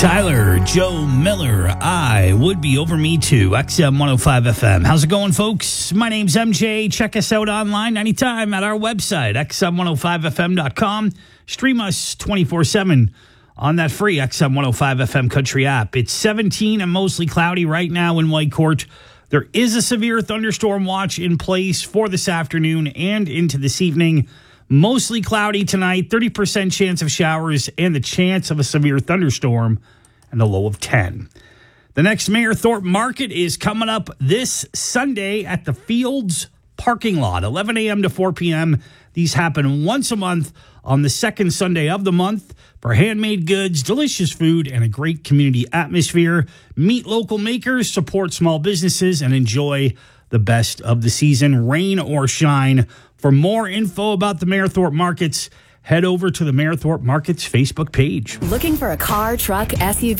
Tyler, Joe Miller, I would be over me too. XM 105 FM. How's it going, folks? My name's MJ. Check us out online anytime at our website, xm105fm.com. Stream us 24/7 on that free XM 105 FM country app. It's 17 and mostly cloudy right now in Whitecourt. There is a severe thunderstorm watch in place for this afternoon and into this evening. Mostly cloudy tonight, 30% chance of showers and the chance of a severe thunderstorm, and a low of 10. The next Mayor Thorpe Market is coming up this Sunday at the Fields parking lot, 11 a.m. to 4 p.m. These happen once a month on the second Sunday of the month for handmade goods, delicious food, and a great community atmosphere. Meet local makers, support small businesses, and enjoy the best of the season, rain or shine. For more info about the Mayor Thorpe Markets, head over to the Mayor Thorpe Markets Facebook page. Looking for a car, truck, SUV,